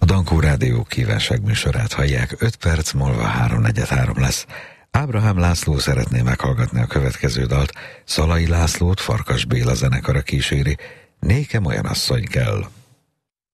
Dankó Rádió kívánság műsorát hallják, 5 perc múlva 3:43 lesz. Ábrahám László szeretné meghallgatni a következő dalt. Szalai Lászlót Farkas Béla zenekara kíséri. Nékem olyan asszony kell.